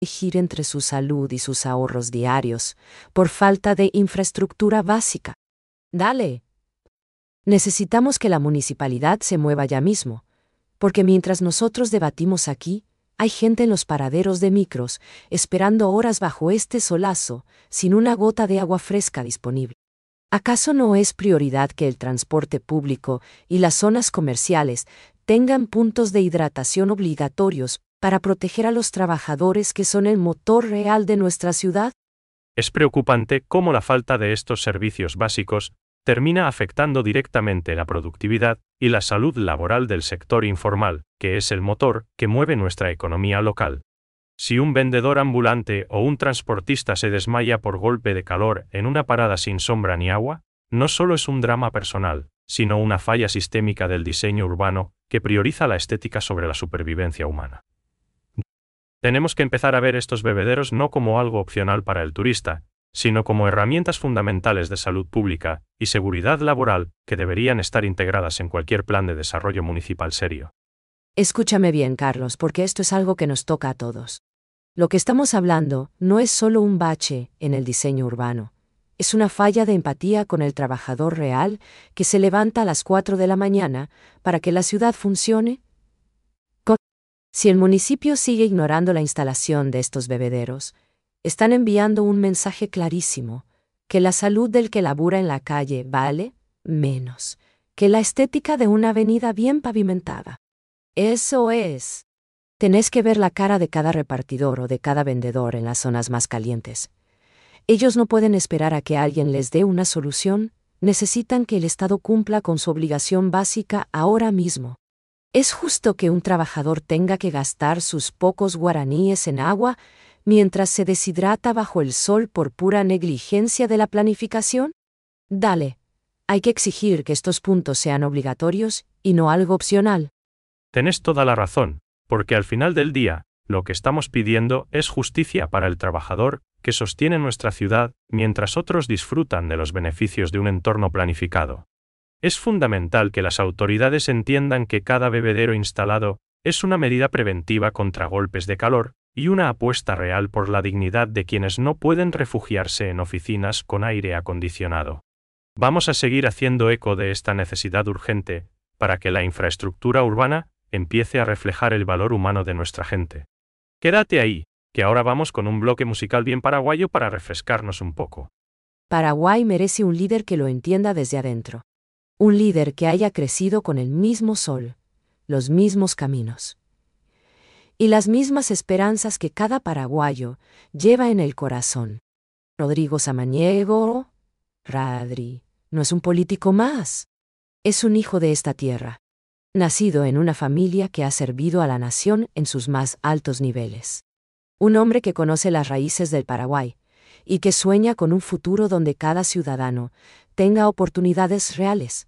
elegir entre su salud y sus ahorros diarios, por falta de infraestructura básica. Dale. Necesitamos que la municipalidad se mueva ya mismo, porque mientras nosotros debatimos aquí, hay gente en los paraderos de micros, esperando horas bajo este solazo, sin una gota de agua fresca disponible. ¿Acaso no es prioridad que el transporte público y las zonas comerciales tengan puntos de hidratación obligatorios para proteger a los trabajadores que son el motor real de nuestra ciudad? Es preocupante cómo la falta de estos servicios básicos termina afectando directamente la productividad y la salud laboral del sector informal, que es el motor que mueve nuestra economía local. Si un vendedor ambulante o un transportista se desmaya por golpe de calor en una parada sin sombra ni agua, no solo es un drama personal, sino una falla sistémica del diseño urbano que prioriza la estética sobre la supervivencia humana. Tenemos que empezar a ver estos bebederos no como algo opcional para el turista, sino como herramientas fundamentales de salud pública y seguridad laboral que deberían estar integradas en cualquier plan de desarrollo municipal serio. Escúchame bien, Carlos, porque esto es algo que nos toca a todos. Lo que estamos hablando no es solo un bache en el diseño urbano, es una falla de empatía con el trabajador real que se levanta a las 4 de la mañana para que la ciudad funcione. Si el municipio sigue ignorando la instalación de estos bebederos, están enviando un mensaje clarísimo, que la salud del que labura en la calle vale menos que la estética de una avenida bien pavimentada. Eso es. Tenés que ver la cara de cada repartidor o de cada vendedor en las zonas más calientes. Ellos no pueden esperar a que alguien les dé una solución, necesitan que el Estado cumpla con su obligación básica ahora mismo. ¿Es justo que un trabajador tenga que gastar sus pocos guaraníes en agua mientras se deshidrata bajo el sol por pura negligencia de la planificación? Dale. Hay que exigir que estos puntos sean obligatorios y no algo opcional. Tenés toda la razón, porque al final del día, lo que estamos pidiendo es justicia para el trabajador que sostiene nuestra ciudad mientras otros disfrutan de los beneficios de un entorno planificado. Es fundamental que las autoridades entiendan que cada bebedero instalado es una medida preventiva contra golpes de calor y una apuesta real por la dignidad de quienes no pueden refugiarse en oficinas con aire acondicionado. Vamos a seguir haciendo eco de esta necesidad urgente para que la infraestructura urbana empiece a reflejar el valor humano de nuestra gente. Quédate ahí, que ahora vamos con un bloque musical bien paraguayo para refrescarnos un poco. Paraguay merece un líder que lo entienda desde adentro. Un líder que haya crecido con el mismo sol, los mismos caminos y las mismas esperanzas que cada paraguayo lleva en el corazón. Rodrigo Samaniego, Radri, no es un político más. Es un hijo de esta tierra, nacido en una familia que ha servido a la nación en sus más altos niveles. Un hombre que conoce las raíces del Paraguay y que sueña con un futuro donde cada ciudadano tenga oportunidades reales.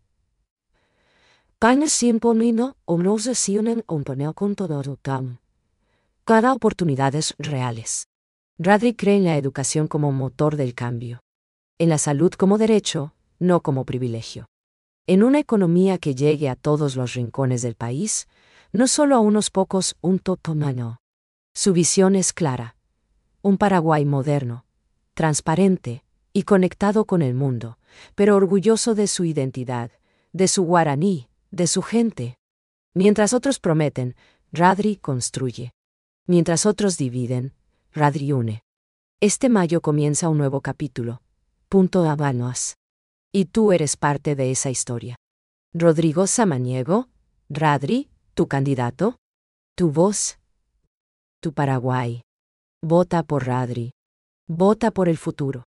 Cada oportunidades reales. Radri cree en la educación como motor del cambio. En la salud como derecho, no como privilegio. En una economía que llegue a todos los rincones del país, no solo a unos pocos, un totomano. Su visión es clara. Un Paraguay moderno, transparente y conectado con el mundo, pero orgulloso de su identidad, de su guaraní, de su gente. Mientras otros prometen, Radri construye. Mientras otros dividen, Radri une. Este mayo comienza un nuevo capítulo. Punto Habanos. Y tú eres parte de esa historia. Rodrigo Samaniego, Radri, tu candidato, tu voz, tu Paraguay. Vota por Radri. Vota por el futuro.